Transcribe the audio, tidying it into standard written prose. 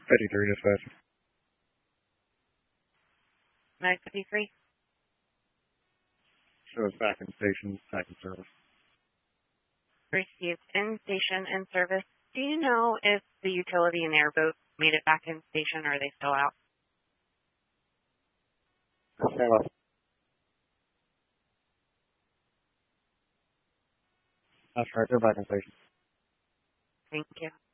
53 dispatch. 953. So it's back in station, back in service. Received in station and service. Do you know if the utility and airboat made it back in station, or are they still out? Stand up. That's right, they're back in station. Thank you.